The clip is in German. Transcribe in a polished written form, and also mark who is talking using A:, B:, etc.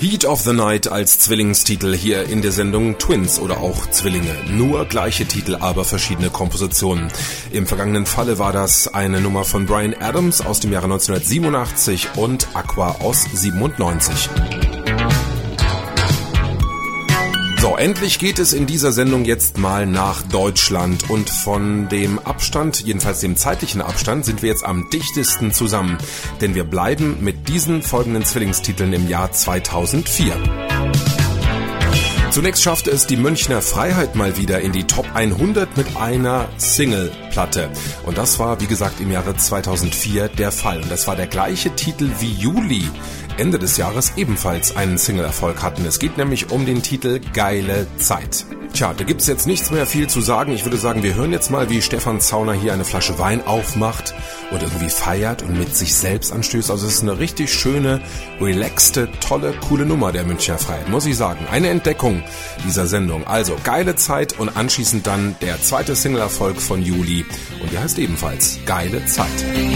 A: Heat of the Night als Zwillingstitel hier in der Sendung Twins oder auch Zwillinge. Nur gleiche Titel, aber verschiedene Kompositionen. Im vergangenen Falle war das eine Nummer von Bryan Adams aus dem Jahre 1987 und Aqua aus 97. So, endlich geht es in dieser Sendung jetzt mal nach Deutschland und von dem Abstand, jedenfalls dem zeitlichen Abstand, sind wir jetzt am dichtesten zusammen, denn wir bleiben mit diesen folgenden Zwillingstiteln im Jahr 2004. Zunächst schaffte es die Münchner Freiheit mal wieder in die Top 100 mit einer Singleplatte. Und das war, wie gesagt, im Jahre 2004 der Fall. Und das war der gleiche Titel wie Juli Ende des Jahres ebenfalls einen Single-Erfolg hatten. Es geht nämlich um den Titel Geile Zeit. Tja, da gibt's jetzt nichts mehr viel zu sagen. Ich würde sagen, wir hören jetzt mal, wie Stefan Zauner hier eine Flasche Wein aufmacht und irgendwie feiert und mit sich selbst anstößt. Also es ist eine richtig schöne, relaxte, tolle, coole Nummer der Münchner Freiheit, muss ich sagen. Eine Entdeckung dieser Sendung. Also Geile Zeit und anschließend dann der zweite Single-Erfolg von Juli. Und der heißt ebenfalls Geile Zeit.